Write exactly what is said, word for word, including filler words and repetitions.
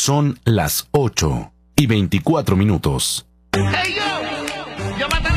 Son las ocho y veinticuatro minutos. ¡Hey, yo! ¡Llámate